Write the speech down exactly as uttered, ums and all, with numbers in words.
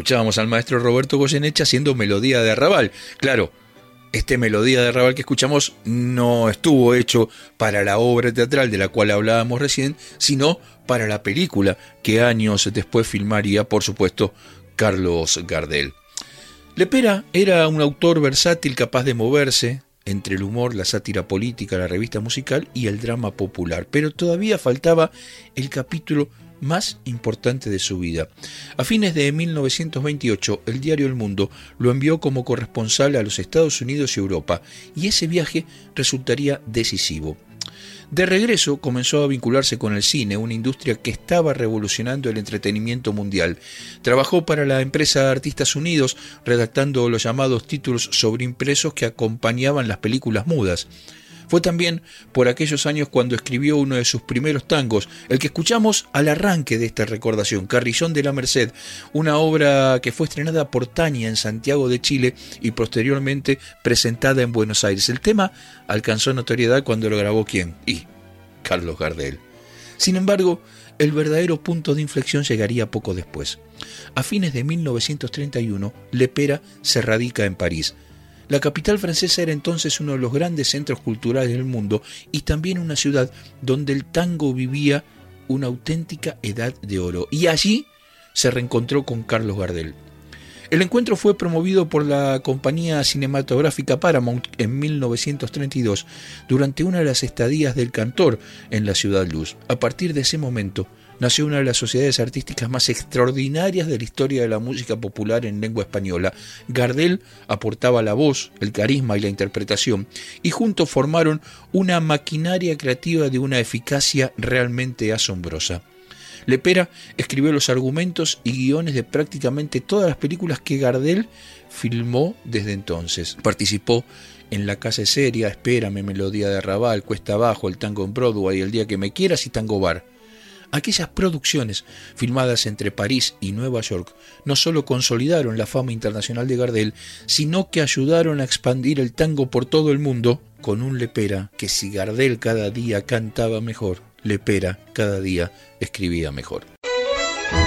escuchábamos al maestro Roberto Goyeneche haciendo Melodía de Arrabal. Claro, este Melodía de Arrabal que escuchamos no estuvo hecho para la obra teatral de la cual hablábamos recién, sino para la película que años después filmaría, por supuesto, Carlos Gardel. Lepera era un autor versátil capaz de moverse entre el humor, la sátira política, la revista musical y el drama popular, pero todavía faltaba el capítulo más importante de su vida. A fines de mil novecientos veintiocho, el diario El Mundo lo envió como corresponsal a los Estados Unidos y Europa, y ese viaje resultaría decisivo. De regreso comenzó a vincularse con el cine, una industria que estaba revolucionando el entretenimiento mundial. Trabajó para la empresa Artistas Unidos, redactando los llamados títulos sobreimpresos que acompañaban las películas mudas. Fue también por aquellos años cuando escribió uno de sus primeros tangos, el que escuchamos al arranque de esta recordación, Carrillón de la Merced, una obra que fue estrenada por Tania en Santiago de Chile y posteriormente presentada en Buenos Aires. El tema alcanzó notoriedad cuando lo grabó ¿quién? Y Carlos Gardel. Sin embargo, el verdadero punto de inflexión llegaría poco después. A fines de mil novecientos treinta y uno, Lepera se radica en París. La capital francesa era entonces uno de los grandes centros culturales del mundo y también una ciudad donde el tango vivía una auténtica edad de oro. Y allí se reencontró con Carlos Gardel. El encuentro fue promovido por la compañía cinematográfica Paramount en mil novecientos treinta y dos durante una de las estadías del cantor en la Ciudad Luz. A partir de ese momento nació una de las sociedades artísticas más extraordinarias de la historia de la música popular en lengua española. Gardel aportaba la voz, el carisma y la interpretación, y juntos formaron una maquinaria creativa de una eficacia realmente asombrosa. Lepera escribió los argumentos y guiones de prácticamente todas las películas que Gardel filmó desde entonces. Participó en La Casa es Seria, Espérame, Melodía de Arrabal, Cuesta Abajo, El Tango en Broadway, El Día que me quieras y Tango Bar. Aquellas producciones filmadas entre París y Nueva York no solo consolidaron la fama internacional de Gardel, sino que ayudaron a expandir el tango por todo el mundo con un Lepera que si Gardel cada día cantaba mejor, Lepera cada día escribía mejor.